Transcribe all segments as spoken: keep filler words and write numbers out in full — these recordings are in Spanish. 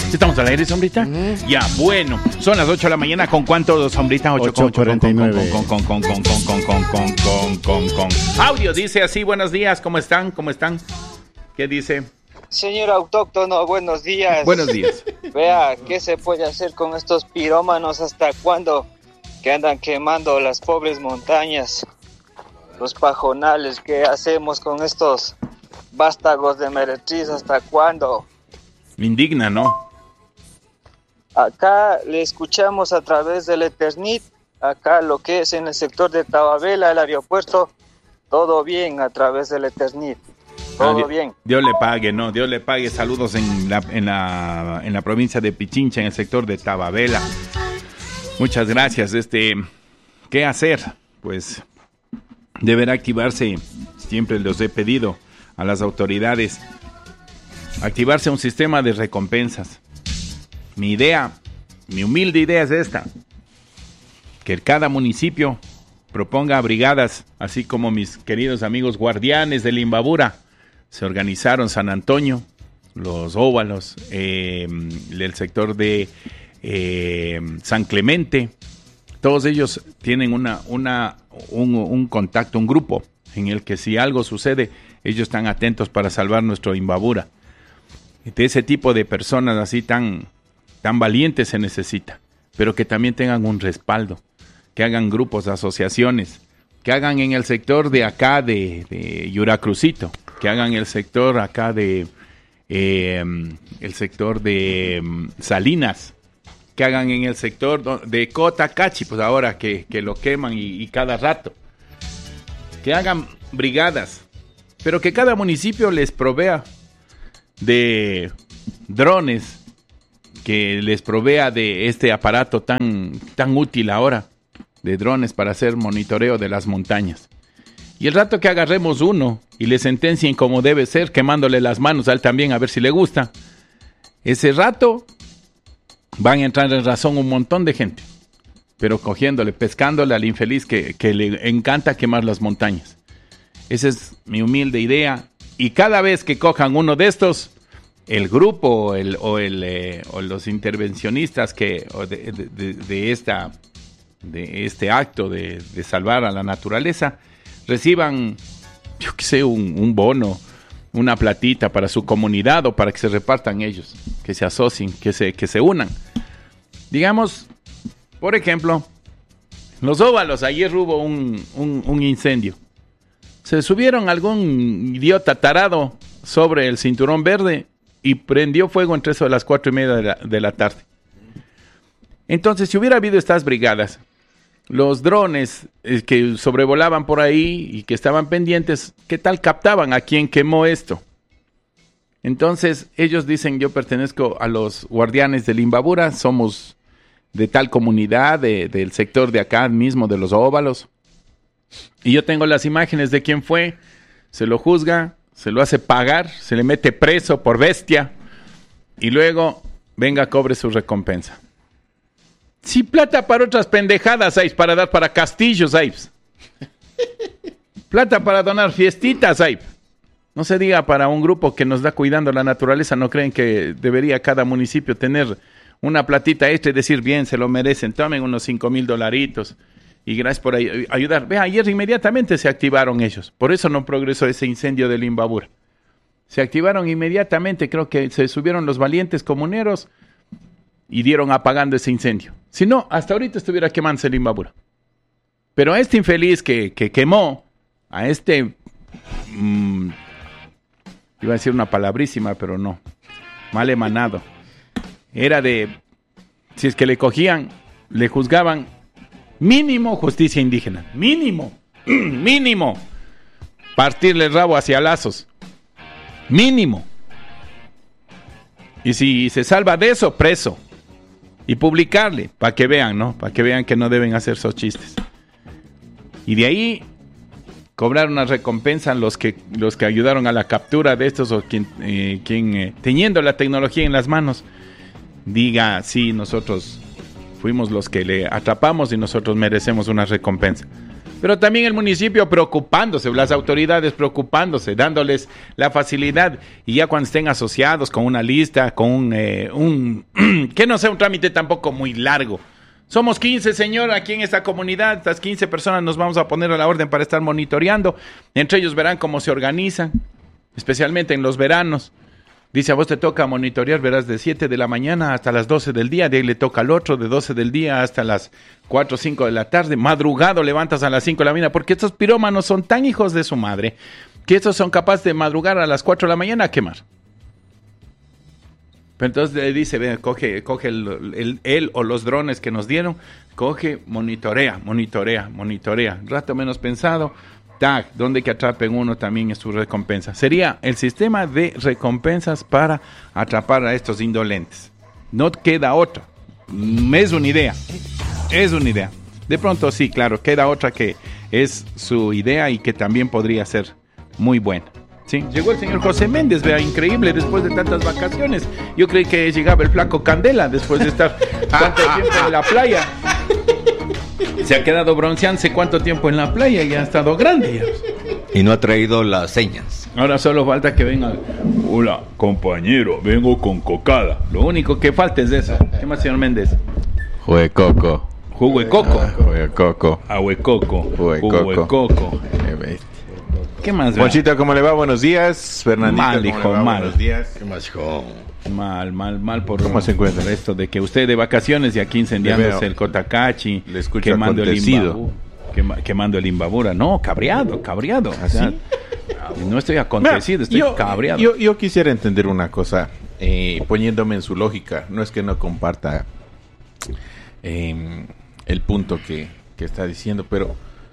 ¿Estamos al aire, Sombrita? Uh-huh. Ya, bueno. Son las ocho de la mañana. ¿Con cuánto, Sombrita? ocho cuarenta y nueve. Con, con, con, con, con, con, con, con, con, con, con. Audio dice así, buenos días. ¿Cómo están? ¿Cómo están? ¿Qué dice? Señor autóctono, buenos días. Buenos días. Vea, ¿qué se puede hacer con estos pirómanos? ¿Hasta cuándo? Que andan quemando las pobres montañas, los pajonales. ¿Qué hacemos con estos vástagos de meretriz? ¿Hasta cuándo? Me indigna, ¿no? Acá le escuchamos a través del Eternit, acá lo que es en el sector de Tababela, el aeropuerto, todo bien a través del Eternit, todo ah, Dios, bien. Dios le pague, ¿no? Dios le pague. Saludos en la, en la, en la provincia de Pichincha, en el sector de Tababela. Muchas gracias. Este, ¿qué hacer? Pues deberá activarse, siempre los he pedido a las autoridades, activarse un sistema de recompensas. Mi idea, mi humilde idea es esta, que cada municipio proponga brigadas, así como mis queridos amigos guardianes del Imbabura se organizaron, San Antonio, los Óvalos, eh, el sector de eh, San Clemente, todos ellos tienen una, una, un, un contacto, un grupo en el que si algo sucede, ellos están atentos para salvar nuestro Imbabura. De ese tipo de personas así tan... tan valientes se necesita, pero que también tengan un respaldo, que hagan grupos, asociaciones, que hagan en el sector de acá de, de Yuracrucito, que hagan el sector acá de eh, el sector de um, Salinas, que hagan en el sector de Cotacachi, pues ahora que, que lo queman y, y cada rato, que hagan brigadas, pero que cada municipio les provea de drones, que les provea de este aparato tan, tan útil ahora, de drones para hacer monitoreo de las montañas. Y el rato que agarremos uno y le sentencien como debe ser, quemándole las manos a él también, a ver si le gusta, ese rato van a entrar en razón un montón de gente, pero cogiéndole, pescándole al infeliz que, que le encanta quemar las montañas. Esa es mi humilde idea, y cada vez que cojan uno de estos, el grupo el, o, el, eh, o los intervencionistas que o de, de, de, de, esta, de este acto de, de salvar a la naturaleza reciban, yo qué sé, un, un bono, una platita para su comunidad o para que se repartan ellos, que se asocien, que se, que se unan. Digamos, por ejemplo, los Óvalos, ayer hubo un, un, un incendio. Se subieron algún idiota tarado sobre el cinturón verde y prendió fuego entre eso de las cuatro y media de la, de la tarde. Entonces, si hubiera habido estas brigadas, los drones eh, que sobrevolaban por ahí y que estaban pendientes, ¿qué tal captaban a quien quemó esto? Entonces, ellos dicen, yo pertenezco a los guardianes del Imbabura, somos de tal comunidad, de, del sector de acá mismo, de los Óvalos, y yo tengo las imágenes de quién fue, se lo juzga, se lo hace pagar, se le mete preso por bestia y luego venga, cobre su recompensa. Sí, plata para otras pendejadas, ¿sabes? Para dar para castillos, ¿sabes? Plata para donar fiestitas, ¿sabes? No se diga para un grupo que nos da cuidando la naturaleza. ¿No creen que debería cada municipio tener una platita extra y decir, bien, se lo merecen, tomen unos cinco mil dolaritos? Y gracias por ay- ayudar. Ve, ayer inmediatamente se activaron ellos. Por eso no progresó ese incendio del Imbabura. Se activaron inmediatamente. Creo que se subieron los valientes comuneros y dieron apagando ese incendio. Si no, hasta ahorita estuviera quemándose el Imbabura. Pero a este infeliz que, que quemó, a este... Mmm, iba a decir una palabrísima, pero no. Mal emanado. Era de... Si es que le cogían, le juzgaban... Mínimo justicia indígena, mínimo, mínimo, partirle el rabo hacia lazos, mínimo. Y si se salva de eso, preso. Y publicarle, para que vean, ¿no? Para que vean que no deben hacer esos chistes. Y de ahí, cobrar una recompensa los que, los que ayudaron a la captura de estos, o quien, eh, quien eh, teniendo la tecnología en las manos, diga, sí, nosotros... fuimos los que le atrapamos y nosotros merecemos una recompensa. Pero también el municipio preocupándose, las autoridades preocupándose, dándoles la facilidad, y ya cuando estén asociados con una lista, con un, eh, un que no sea un trámite tampoco muy largo. Somos quince, señor, aquí en esta comunidad, estas quince personas nos vamos a poner a la orden para estar monitoreando. Entre ellos verán cómo se organizan, especialmente en los veranos. Dice, a vos te toca monitorear, verás, de siete de la mañana hasta las doce del día, de ahí le toca al otro, de doce del día hasta las cuatro o cinco de la tarde, madrugado levantas a las cinco de la mañana, porque estos pirómanos son tan hijos de su madre, que estos son capaces de madrugar a las cuatro de la mañana a quemar. Pero entonces le dice, ve, coge, coge el, el, él o los drones que nos dieron, coge, monitorea, monitorea, monitorea. Rato menos pensado, tag, donde que atrapen uno también es su recompensa. Sería el sistema de recompensas para atrapar a estos indolentes. No queda otra. Es una idea. Es una idea. De pronto sí, claro, queda otra que es su idea y que también podría ser muy buena. Sí, llegó el señor José Méndez, vea, increíble, después de tantas vacaciones. Yo creí que llegaba el flaco Candela después de estar tanto tiempo en la playa. Se ha quedado bronceándose cuánto tiempo en la playa y ha estado grande ya. Y no ha traído las señas. Ahora solo falta que venga. Hola, compañero, vengo con cocada. Lo único que falta es eso. ¿Qué más, señor Méndez? Jugo de coco. Jugo de coco. Ah, jugo de coco. Agua de coco. Jugo de Jugo de coco. coco. ¿Qué más? Monchita, ¿cómo le va? Buenos días. Fernandito, Mal, ¿cómo hijo, le va? mal. Buenos días. ¿Qué más, hijo? Mal, mal, mal por ¿Cómo se encuentra? por esto de que usted de vacaciones y aquí incendiándose Le veo. el Cotacachi, Le escucho quemando el acontecido. Imbabú, quema- quemando el Imbabura. No, cabreado, cabreado. ¿Ah, sí? No estoy acontecido, estoy yo, cabreado. Yo, yo quisiera entender una cosa, eh, poniéndome en su lógica. No es que no comparta eh, el punto que, que está diciendo, pero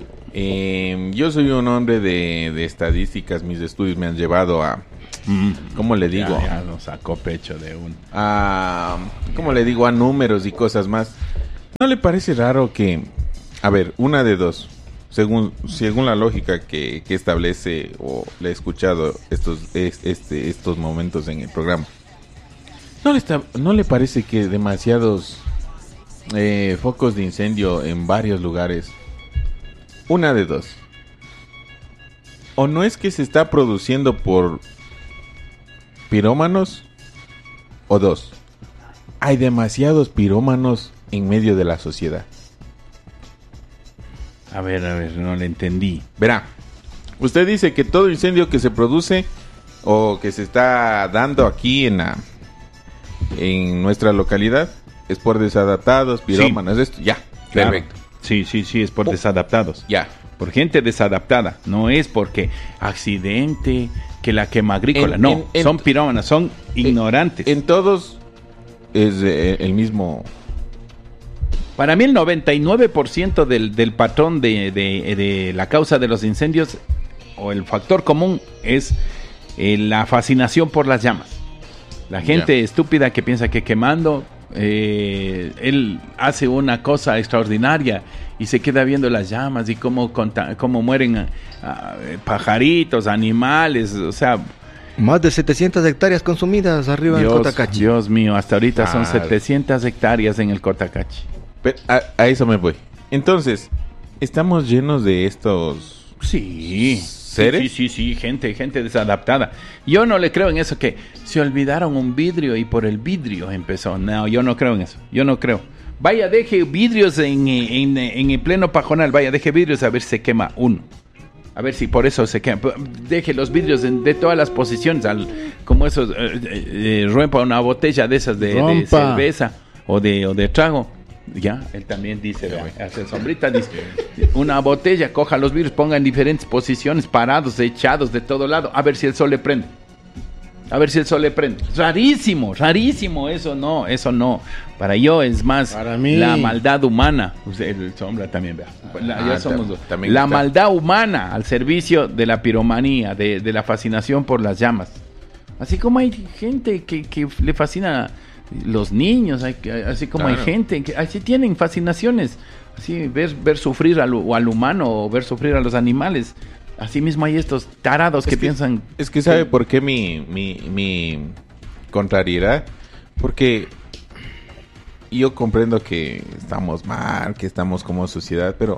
eh, yo soy un hombre de, de estadísticas. Mis estudios me han llevado a, Mm. ¿cómo le digo? Ya, ya nos sacó pecho de un... a, ¿cómo le digo? A números y cosas más. ¿No le parece raro que, a ver, una de dos, según según la lógica que, que establece o le he escuchado estos es- este estos momentos en el programa, ¿no le está, no le parece que demasiados eh, focos de incendio en varios lugares? Una de dos. ¿O no es que se está produciendo por pirómanos? O dos, hay demasiados pirómanos en medio de la sociedad. A ver, a ver, no le entendí. Verá, usted dice que todo incendio que se produce o que se está dando aquí en la, en nuestra localidad es por desadaptados, pirómanos, esto, ya, Claro. perfecto, Sí, sí, sí, es por Oh. desadaptados. ya. Por gente desadaptada. No es porque accidente, que la quema agrícola. En- no, en- en- son pirómanos, son ignorantes. En todos es eh, el mismo. Para mí el noventa y nueve por ciento del, del patrón de, de- de la causa de los incendios o el factor común es eh, la fascinación por las llamas. La gente Ya. estúpida que piensa que quemando eh, él hace una cosa extraordinaria y se queda viendo las llamas y cómo, conta- cómo mueren ah, ah, pajaritos, animales, o sea, Más de setecientas hectáreas consumidas arriba del Dios, Cotacachi. Dios mío, hasta ahorita son Ah. setecientas hectáreas en el Cotacachi. Pero a, a eso me voy. Entonces, estamos llenos de estos Sí. ¿Seres? Sí, sí, sí, gente, gente desadaptada. Yo no le creo en eso que se olvidaron un vidrio y por el vidrio empezó. No, yo no creo en eso. Yo no creo. Vaya, deje vidrios en, en, en el pleno pajonal. Vaya, deje vidrios a ver si se quema uno. A ver si por eso se quema. Deje los vidrios en- de todas las posiciones. Al, como esos, eh, eh, rompa una botella de esas de, de Rompa. cerveza o de, o de trago. Ya, él también dice, vea, hace sombrita, dice, una botella, coja los vidrios, ponga en diferentes posiciones, parados, echados de todo lado, a ver si el sol le prende. A ver si el sol le prende. Rarísimo, rarísimo, eso no, eso no. Para yo es más Para mí. la maldad humana. Usted, el sombra también, vea. La, ya Ah, somos tam- dos. también La está. maldad humana al servicio de la piromanía, de, de la fascinación por las llamas. Así como hay gente que, que le fascina los niños, hay, que- así como Claro. hay gente que así tienen fascinaciones. Así ver, ver sufrir al, o al humano o ver sufrir a los animales. Así mismo hay estos tarados que, Es que- piensan... Es que sabe por qué mi, mi, mi contrariedad. Porque yo comprendo que estamos mal, que estamos como sociedad, pero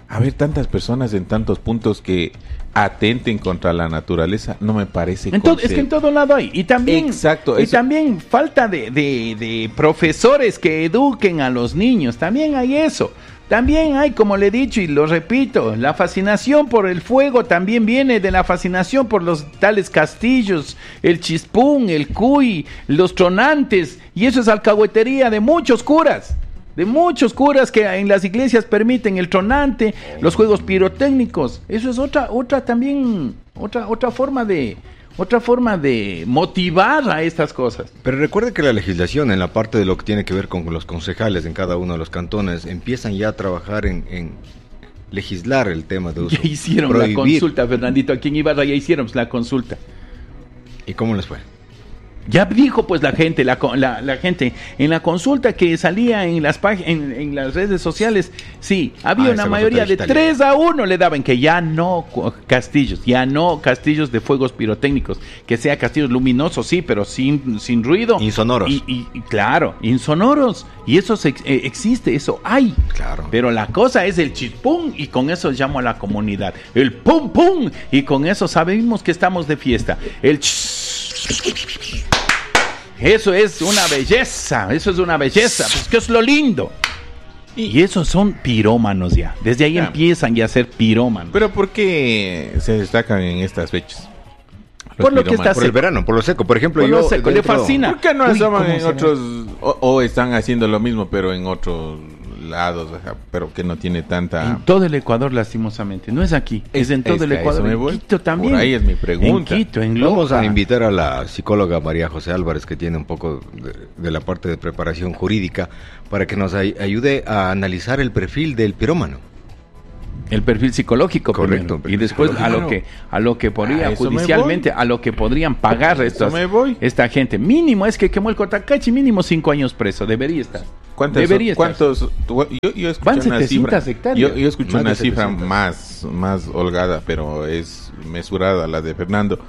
haber tantas personas en tantos puntos que atenten contra la naturaleza, no me parece. En todo, es que en todo lado hay. Y también, Exacto, y eso. también falta de, de, de profesores que eduquen a los niños. También hay eso. También hay, como le he dicho y lo repito, la fascinación por el fuego también viene de la fascinación por los tales castillos, el chispún, el cuy, los tronantes. Y eso es alcahuetería de muchos curas. De muchos curas que en las iglesias permiten el tronante, los juegos pirotécnicos. Eso es otra, otra también, otra, otra forma de, otra forma de motivar a estas cosas. Pero recuerde que la legislación en la parte de lo que tiene que ver con los concejales en cada uno de los cantones empiezan ya a trabajar en, en legislar el tema de uso. Ya hicieron prohibir. la consulta, Fernandito, aquí en Ibarra ya hicieron la consulta. ¿Y cómo les fue? Ya dijo pues la gente, la, la, la gente en la consulta que salía en las pag- en, en las redes sociales, sí, había Ah, una esa mayoría de consulta tres a uno le daban que ya no cu- castillos, ya no castillos de fuegos pirotécnicos, que sea castillos luminosos, sí, pero sin, sin ruido. Insonoros. Y, y, y claro, insonoros. Y eso se, eh, existe, eso hay. Claro. Pero la cosa es el chispum y con eso llamo a la comunidad. El pum pum y con eso sabemos que estamos de fiesta. El ch- Eso es una belleza, eso es una belleza, pues que es lo lindo. Y esos son pirómanos ya, desde ahí Ya. empiezan ya a ser pirómanos. Pero ¿por qué se destacan en estas fechas? Los Por lo que pirómanos. está Por el seco. verano, por lo seco. Por ejemplo, Por yo... lo seco, le dentro- fascina. ¿Por qué no Uy, estaban ¿cómo en se otros o, o están haciendo lo mismo pero en otros lados, ajá, pero que no tiene tanta... En todo el Ecuador, lastimosamente, no es aquí, es, Es- en todo es el que a eso Ecuador, me en voy. Quito también. Por ahí es mi pregunta. En Quito, en Vamos Loja. a invitar a la psicóloga María José Álvarez, que tiene un poco de, de la parte de preparación jurídica, para que nos ay- ayude a analizar el perfil del pirómano. El perfil psicológico Correcto, primero, perfil y después a psicológico. lo que a lo que podría A eso me judicialmente, voy. a lo que podrían pagar A estas, eso me voy. esta gente. Mínimo es que quemó el Cotacachi, mínimo cinco años preso, debería estar. ¿Cuántos? Debería estar. ¿Cuántos? Tú- Yo, yo escuché Van una setecientas cifra. hectáreas. Yo, yo escuché Más de una cifra setecientas. más, más holgada, pero es mesurada la de Fernando.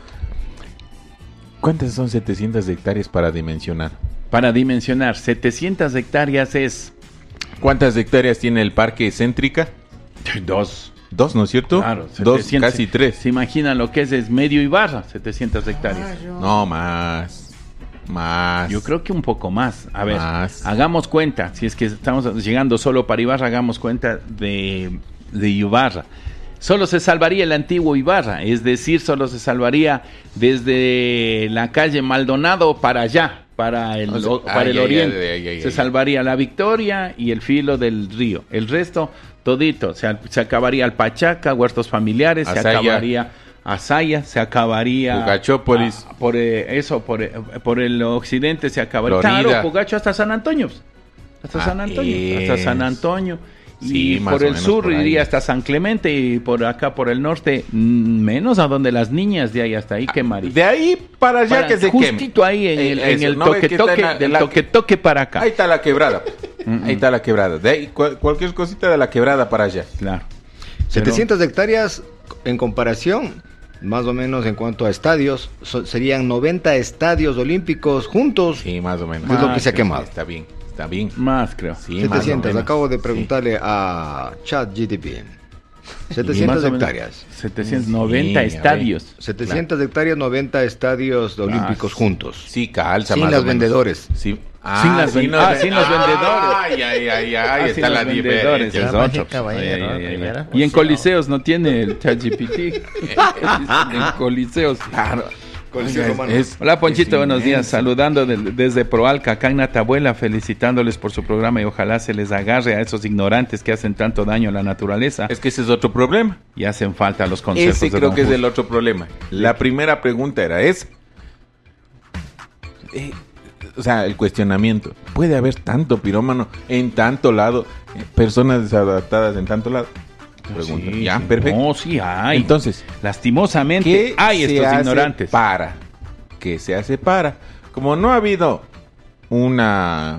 ¿Cuántas son setecientas hectáreas para dimensionar? Para dimensionar, setecientas hectáreas es ¿Cuántas hectáreas tiene el parque Céntrica? dos. Dos, ¿no es cierto? Claro, Dos, setecientos. casi tres. ¿Se imaginan lo que es? Es medio Ibarra, setecientas hectáreas. No, más. Más. Yo creo que un poco más. A ver, Más. hagamos cuenta. Si es que estamos llegando solo para Ibarra, hagamos cuenta de, de Ibarra. Solo se salvaría el antiguo Ibarra, es decir, solo se salvaría desde la calle Maldonado para allá, para el, O sea, o- para ay, el ay, oriente. ay, ay, ay, se ay. salvaría la Victoria y el filo del río. El resto, todito. Se, se acabaría el Pachaca, huertos familiares, se Azaya. acabaría Azaya, se acabaría Pugachópolis. ah, por eh, eso, por, eh, por el occidente se acabaría. Florida. Claro, Pugacho hasta San Antonio. pues. Hasta Ah, San Antonio. es. Hasta San Antonio. Sí, Y más por o el menos sur por ahí. iría hasta San Clemente y por acá por el norte mm, menos a donde las niñas de ahí hasta ahí quemaría. De ahí para allá Para- que se queme. justito ahí en el, Eh, en eso, el ¿no ves toque que está toque en la- del la- toque toque para acá. Ahí está la quebrada. Ahí está la quebrada. De ahí cual- cualquier cosita de la quebrada para allá. Claro. setecientas hectáreas en comparación, más o menos en cuanto a estadios, so- serían noventa estadios olímpicos juntos. Sí, más o menos. Es lo que se ha Ah, quemado. Está bien, está bien. Más creo. Sí, más o setecientas, menos. acabo de Sí. preguntarle a ChatGPT. Y setecientas más o menos hectáreas. setecientos noventa Sí, a estadios. setecientas hectáreas, noventa estadios olímpicos Ah, juntos. Sí, calza Sin más las o menos. vendedores. Sí. Sin las ven- ah, sin los vendedores. Ay, ay, ay, ay, Ah, ahí sí, está los la vendedores, diferencia. es Damas y otro. caballeros, Ay, ay, ay, primera ay. Y en función. coliseos no tiene el ChatGPT. En coliseos. Claro. Coliseo Oiga, Romano. es- Hola Ponchito, es buenos días, inmenso. saludando del- desde Proalca, acá en Natabuela, felicitándoles por su programa y ojalá se les agarre a esos ignorantes que hacen tanto daño a la naturaleza Es que ese es otro problema. y hacen falta los consejos. Ese de creo don que es Justo. el otro problema. La primera pregunta era esa. Eh, o sea, el cuestionamiento. ¿Puede haber tanto pirómano en tanto lado? eh, Personas desadaptadas en tanto lado. Pregunta. Sí, ya, sí. perfecto. No, sí hay. Entonces, lastimosamente ¿qué hay se estos hace ignorantes. para? ¿Qué se hace para? Como no ha habido una,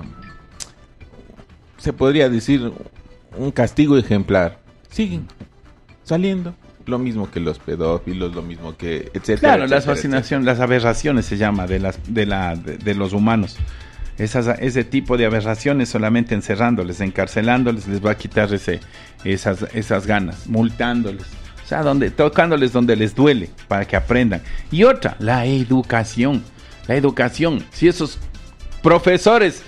se podría decir, un castigo ejemplar, siguen saliendo. Lo mismo que los pedófilos, lo mismo que etcétera. Claro, las etcétera, fascinaciones, las aberraciones se llama de las de la de, de los humanos. Esas, ese tipo de aberraciones solamente encerrándoles, encarcelándoles, les va a quitar ese, esas, esas ganas, multándoles. O sea, donde, tocándoles donde les duele, para que aprendan. Y otra, la educación. La educación. Si esos profesores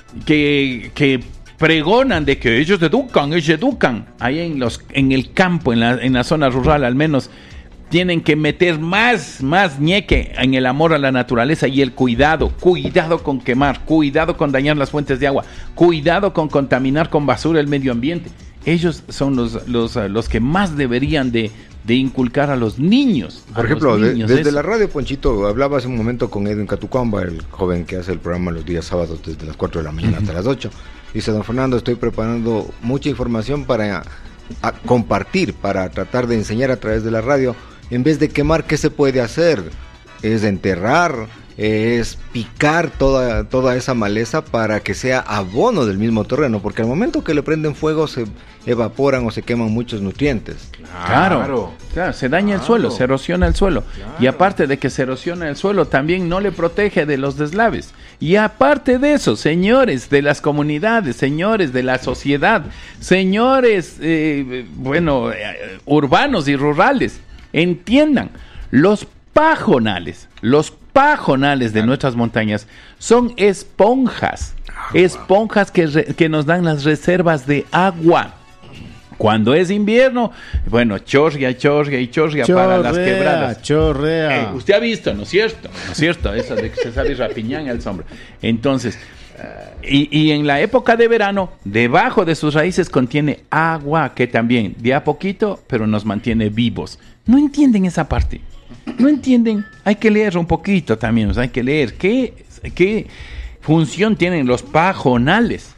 que, que pregonan de que ellos educan, ellos educan, ahí en, los, en el campo, en la, en la zona rural al menos, tienen que meter más, más ñeque en el amor a la naturaleza y el cuidado. Cuidado con quemar, cuidado con dañar las fuentes de agua, cuidado con contaminar con basura el medio ambiente. Ellos son los, los, los que más deberían de, de inculcar a los niños. Por ejemplo, niños, de, desde eso. La radio, Ponchito, hablaba hace un momento con Edwin Catucamba, el joven que hace el programa los días sábados desde las cuatro de la mañana uh-huh. hasta las ocho. Dice, don Fernando, estoy preparando mucha información para a, compartir, para tratar de enseñar a través de la radio. En vez de quemar, ¿qué se puede hacer? Es enterrar, es picar toda, toda esa maleza para que sea abono del mismo terreno, porque al momento que le prenden fuego se evaporan o se queman muchos nutrientes. Claro, claro, claro se daña claro. el suelo, se erosiona el suelo. Claro. Y aparte de que se erosiona el suelo, también no le protege de los deslaves. Y aparte de eso, señores de las comunidades, señores de la sociedad, señores, eh, bueno, eh, urbanos y rurales, entiendan, los pajonales, los pajonales de nuestras montañas son esponjas, esponjas que, re, que nos dan las reservas de agua. Cuando es invierno, bueno, chorrea, chorrea y chorrea para las quebradas. Chorrea, eh, usted ha visto, ¿no es cierto? ¿No es cierto? Eso de que se sabe rapiñán al sombra. Entonces, y, y en la época de verano, debajo de sus raíces contiene agua que también, de a poquito, pero nos mantiene vivos. No entienden esa parte. No entienden. Hay que leer un poquito también. O sea, hay que leer qué, qué función tienen los pajonales.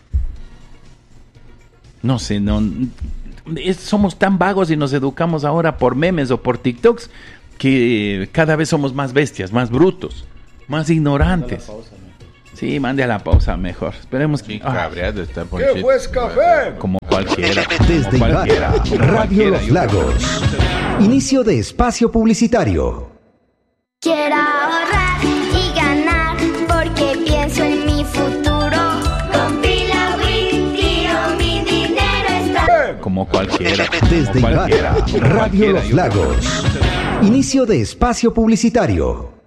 No sé, no es, somos tan vagos y nos educamos ahora por memes o por TikToks que cada vez somos más bestias, más brutos, más ignorantes. Sí, mande a la pausa mejor. Esperemos que... Ah, cabreado está por ¿Qué fue café? Como cualquiera. Desde como cualquiera, Ibarra, como Radio cualquiera. Los Lagos. Inicio de espacio publicitario. Quiero ahorrar y ganar porque pienso en mi futuro. Con Pilawin tiro mi dinero está... Como cualquiera. Desde como Ibarra, cualquiera, como Radio cualquiera. Los Lagos. Inicio de espacio publicitario.